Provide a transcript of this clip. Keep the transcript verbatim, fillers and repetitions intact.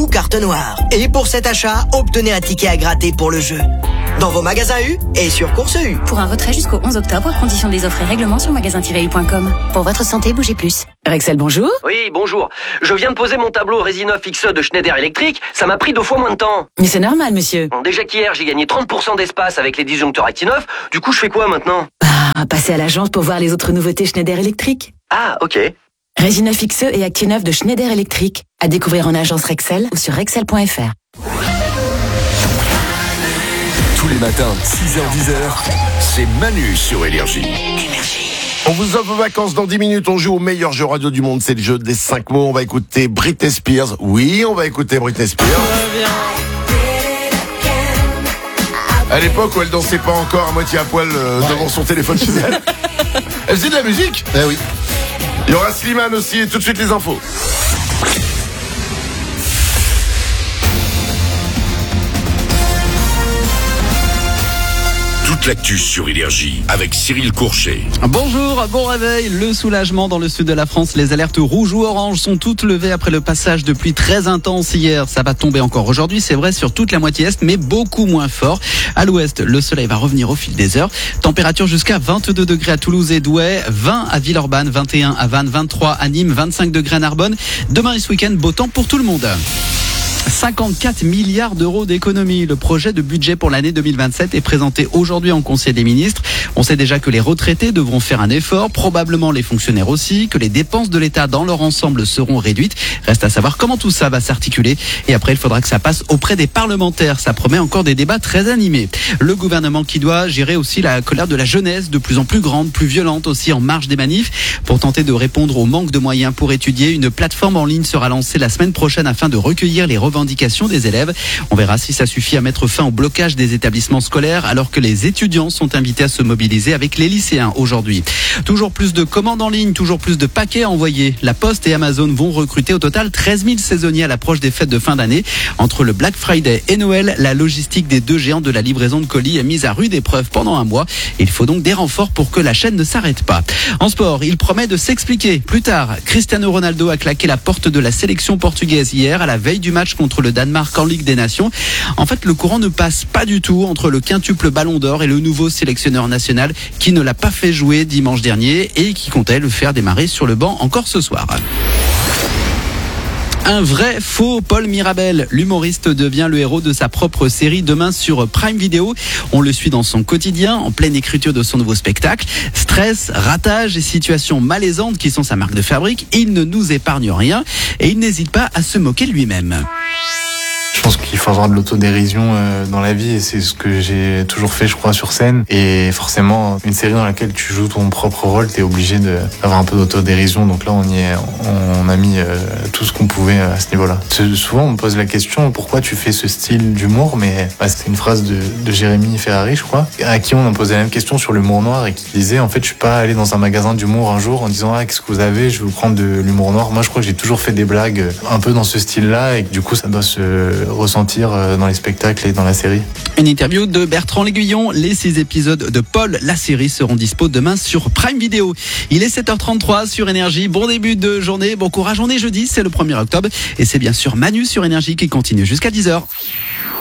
ou carte noire. Et pour cet achat, obtenez un ticket à gratter pour le jeu. Dans vos magasins U et sur Course U. Pour un retrait jusqu'au onze octobre, conditions des offres et règlements sur magasin tiret u point com. Pour votre santé, bougez plus. Rexel, bonjour. Oui, bonjour. Je viens de poser mon tableau Resinov X E de Schneider Electric. Ça m'a pris deux fois moins de temps. Mais c'est normal, monsieur. Bon, déjà qu'hier, j'ai gagné trente pour cent d'espace avec les disjoncteurs Actinov. Du coup, je fais quoi maintenant? Bah, passez à l'agence pour voir les autres nouveautés Schneider Electric. Ah, ok. Resinov X E et Actinov de Schneider Electric. À découvrir en agence Rexel ou sur rexel point f r. Tous les matins, six heures dix, c'est Manu sur Énergie. On vous offre vacances dans dix minutes, on joue au meilleur jeu radio du monde, c'est le jeu des cinq mots. On va écouter Britney Spears. Oui, on va écouter Britney Spears. À l'époque où elle dansait pas encore à moitié à poil euh, ouais. devant son téléphone chez elle. Elle faisait de la musique. Eh oui. Il y aura Slimane aussi et tout de suite les infos. Toute l'actu sur Énergie avec Cyril Courchet. Bonjour, bon réveil. Le soulagement dans le sud de la France. Les alertes rouges ou oranges sont toutes levées après le passage de pluie très intense hier. Ça va tomber encore aujourd'hui, c'est vrai, sur toute la moitié est, mais beaucoup moins fort. À l'ouest, le soleil va revenir au fil des heures. Température jusqu'à vingt-deux degrés à Toulouse et Douai, vingt à Villeurbanne, vingt et un à Vannes, vingt-trois à Nîmes, vingt-cinq degrés à Narbonne. Demain et ce week-end, beau temps pour tout le monde. cinquante-quatre milliards d'euros d'économies. Le projet de budget pour l'année deux mille vingt-sept est présenté aujourd'hui en Conseil des ministres. On sait déjà que les retraités devront faire un effort, probablement les fonctionnaires aussi, que les dépenses de l'État dans leur ensemble seront réduites. Reste à savoir comment tout ça va s'articuler. Et après, il faudra que ça passe auprès des parlementaires. Ça promet encore des débats très animés. Le gouvernement qui doit gérer aussi la colère de la jeunesse, de plus en plus grande, plus violente aussi en marge des manifs. Pour tenter de répondre au manque de moyens pour étudier, une plateforme en ligne sera lancée la semaine prochaine afin de recueillir les revendications des élèves. On verra si ça suffit à mettre fin au blocage des établissements scolaires alors que les étudiants sont invités à se mobiliser avec les lycéens aujourd'hui. Toujours plus de commandes en ligne, toujours plus de paquets à envoyer. La Poste et Amazon vont recruter au total treize mille saisonniers à l'approche des fêtes de fin d'année. Entre le Black Friday et Noël, la logistique des deux géants de la livraison de colis est mise à rude épreuve pendant un mois. Il faut donc des renforts pour que la chaîne ne s'arrête pas. En sport, il promet de s'expliquer. Plus tard, Cristiano Ronaldo a claqué la porte de la sélection portugaise hier à la veille du match contre le Danemark en Ligue des Nations. En fait, le courant ne passe pas du tout entre le quintuple Ballon d'Or et le nouveau sélectionneur national qui ne l'a pas fait jouer dimanche dernier et qui comptait le faire démarrer sur le banc encore ce soir. Un vrai faux Paul Mirabel. L'humoriste devient le héros de sa propre série demain sur Prime Video. On le suit dans son quotidien, en pleine écriture de son nouveau spectacle. Stress, ratage et situations malaisantes qui sont sa marque de fabrique. Il ne nous épargne rien et il n'hésite pas à se moquer de lui-même. Je pense qu'il faut avoir de l'autodérision euh, dans la vie et c'est ce que j'ai toujours fait, je crois, sur scène. Et forcément, une série dans laquelle tu joues ton propre rôle, t'es obligé de, d'avoir un peu d'autodérision. Donc là, on y est, on a mis euh, tout ce qu'on pouvait à ce niveau-là. Souvent, on me pose la question pourquoi tu fais ce style d'humour, mais bah, c'est une phrase de, de Jérémy Ferrari, je crois, à qui on a posé la même question sur l'humour noir et qui disait en fait, je suis pas allé dans un magasin d'humour un jour en disant ah qu'est-ce que vous avez, je vais vous prendre de l'humour noir. Moi, je crois que j'ai toujours fait des blagues un peu dans ce style-là et que, du coup, ça doit se ressentir dans les spectacles et dans la série. Une interview de Bertrand L'Aiguillon. Les six épisodes de Paul, la série, seront dispo demain sur Prime Video. Il est sept heures trente-trois sur Énergie. Bon début de journée, bon courage. On est jeudi, c'est le premier octobre. Et c'est bien sûr Manu sur Énergie qui continue jusqu'à dix heures.